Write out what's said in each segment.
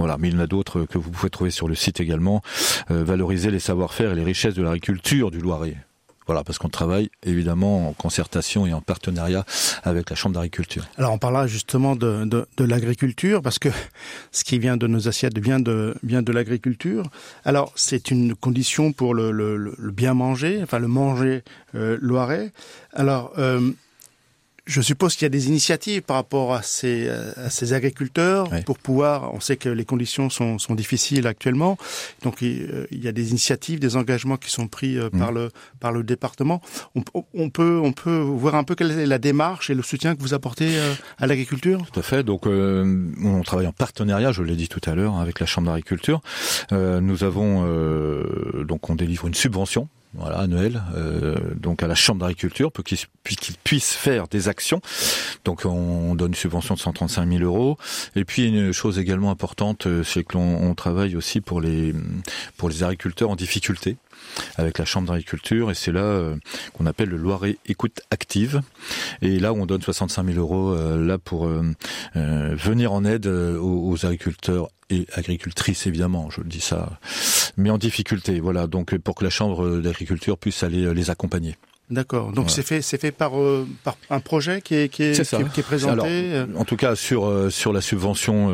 Voilà, mais il y en a d'autres que vous pouvez trouver sur le site également. Valoriser les savoir-faire et les richesses de l'agriculture du Loiret. Voilà, parce qu'on travaille évidemment en concertation et en partenariat avec la Chambre d'agriculture. Alors on parlera justement de l'agriculture, parce que ce qui vient de nos assiettes vient de l'agriculture. Alors c'est une condition pour le bien manger, enfin le manger loirais. Alors je suppose qu'il y a des initiatives par rapport à ces agriculteurs, oui, pour pouvoir. On sait que les conditions sont difficiles actuellement, donc il y a des initiatives, des engagements qui sont pris par le département. On peut voir un peu quelle est la démarche et le soutien que vous apportez à l'agriculture. Tout à fait. Donc on travaille en partenariat, je l'ai dit tout à l'heure, avec la Chambre d'agriculture. Nous avons donc on délivre une subvention. Voilà, annuel, donc à la Chambre d'agriculture pour qu'ils puissent faire des actions. Donc on donne une subvention de 135 000 euros. Et puis une chose également importante, c'est que l'on travaille aussi pour les agriculteurs en difficulté avec la Chambre d'agriculture, et c'est là qu'on appelle le Loiret Écoute Active. Et là où on donne 65 000 euros là pour venir en aide aux agriculteurs et agricultrices, évidemment, je le dis ça, mais en difficulté. Voilà, donc pour que la Chambre d'agriculture puisse aller les accompagner. D'accord. Donc voilà. c'est fait par un projet qui est présenté. Alors, en tout cas sur la subvention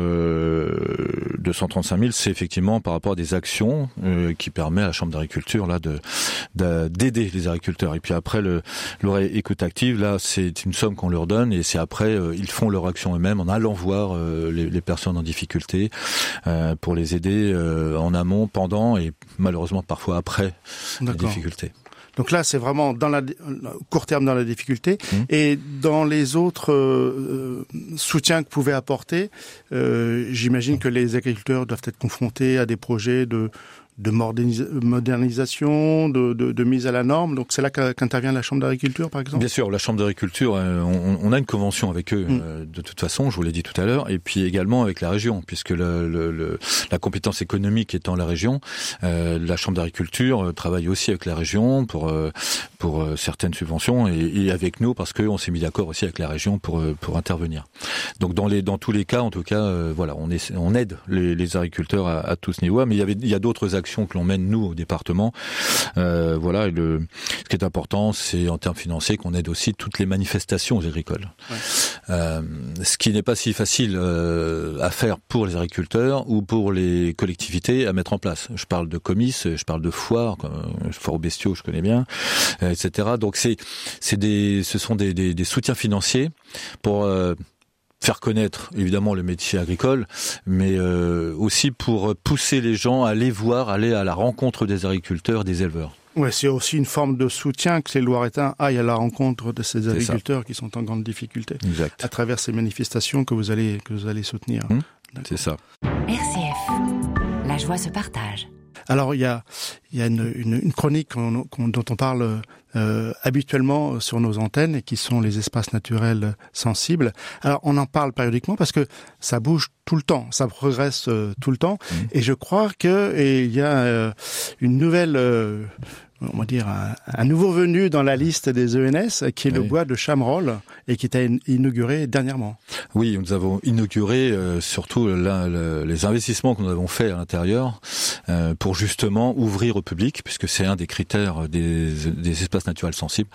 de 135 000, c'est effectivement par rapport à des actions qui permet à la Chambre d'agriculture là d'aider les agriculteurs. Et puis après le Loiret Écoute Active, là c'est une somme qu'on leur donne, et c'est après ils font leur action eux-mêmes en allant voir les personnes en difficulté pour les aider en amont, pendant et malheureusement parfois après les difficultés. Donc là, c'est vraiment dans court terme dans la difficulté. Et dans les autres soutiens que vous pouvez apporter, j'imagine que les agriculteurs doivent être confrontés à des projets de modernisation, de mise à la norme. Donc c'est là qu'intervient la Chambre d'agriculture, par exemple. Bien sûr, la Chambre d'agriculture, on a une convention avec eux, de toute façon, je vous l'ai dit tout à l'heure, et puis également avec la région, puisque la compétence économique étant la région, la Chambre d'agriculture travaille aussi avec la région pour certaines subventions, et avec nous, parce qu'on s'est mis d'accord aussi avec la région pour intervenir. Donc dans tous les cas, en tout cas, voilà, on aide les agriculteurs à tout ce niveau. Mais il y a d'autres actions que l'on mène nous au département. Voilà, ce qui est important, c'est en termes financiers qu'on aide aussi toutes les manifestations agricoles. Ouais. Ce qui n'est pas si facile à faire pour les agriculteurs ou pour les collectivités à mettre en place. Je parle de comices, je parle de foires, foires aux bestiaux, je connais bien, etc. Donc ce sont des soutiens financiers pour faire connaître évidemment le métier agricole, mais aussi pour pousser les gens à aller à la rencontre des agriculteurs, des éleveurs. Ouais, c'est aussi une forme de soutien que les Loiretains aillent à la rencontre de ces agriculteurs qui sont en grande difficulté. Exact. À travers ces manifestations que vous allez soutenir. C'est ça. RCF, la joie se partage. Alors il y a une chronique dont on parle habituellement sur nos antennes, et qui sont les espaces naturels sensibles. Alors on en parle périodiquement parce que ça bouge tout le temps, ça progresse tout le temps, et je crois que il y a une nouvelle on va dire un nouveau venu dans la liste des ENS, qui est le bois de Chamerolles, et qui est inauguré dernièrement. Oui, nous avons inauguré surtout les investissements que nous avons faits à l'intérieur pour justement ouvrir au public, puisque c'est un des critères des espaces naturels sensibles.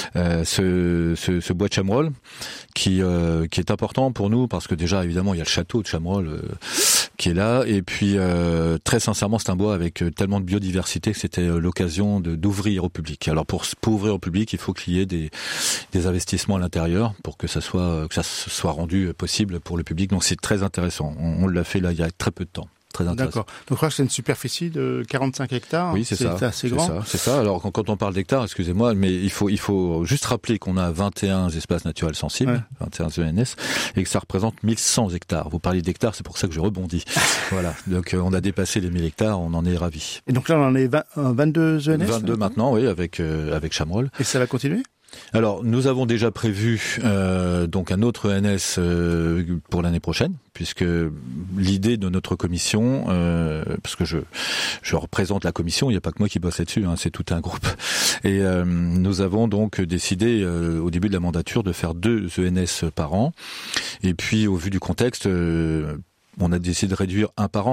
Ce bois de Chamerolles qui est important pour nous, parce que déjà évidemment il y a le château de Chamerolles qui est là, et puis très sincèrement c'est un bois avec tellement de biodiversité que c'était l'occasion d'ouvrir au public. Alors pour ouvrir au public, il faut qu'il y ait des investissements à l'intérieur pour que ça soit rendu possible pour le public. Donc c'est très intéressant. On l'a fait là il y a très peu de temps. Très intéressant. D'accord. Donc je crois que c'est une superficie de 45 hectares. Oui, c'est ça. C'est assez grand. C'est ça. Alors quand on parle d'hectares, excusez-moi, mais il faut juste rappeler qu'on a 21 espaces naturels sensibles, 21 ENS, et que ça représente 1100 hectares. Vous parlez d'hectares, c'est pour ça que je rebondis. Voilà. Donc on a dépassé les 1000 hectares, on en est ravis. Et donc là on en est 22 ENS. 22 maintenant, oui, avec Chamerolles. Et ça va continuer ? Alors, nous avons déjà prévu donc un autre ENS pour l'année prochaine, puisque l'idée de notre commission, parce que je représente la commission, il n'y a pas que moi qui bosse là-dessus, c'est tout un groupe. Et nous avons donc décidé au début de la mandature de faire 2 ENS par an. Et puis, au vu du contexte, on a décidé de réduire un par an.